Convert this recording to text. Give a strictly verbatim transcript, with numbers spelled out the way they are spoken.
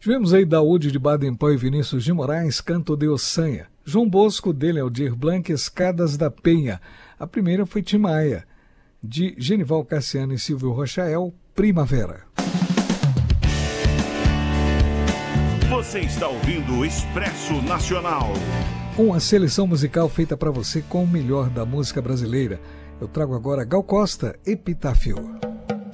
Tivemos aí Daúde de Baden-Powell e Vinícius de Moraes, Canto de Ossanha. João Bosco, dele Aldir Blanc, Escadas da Penha. A primeira foi Tim Maia. De Genival Cassiano e Silvio Rochael, Primavera. Você está ouvindo o Expresso Nacional. Uma seleção musical feita para você com o melhor da música brasileira. Eu trago agora Gal Costa, Epitáfio.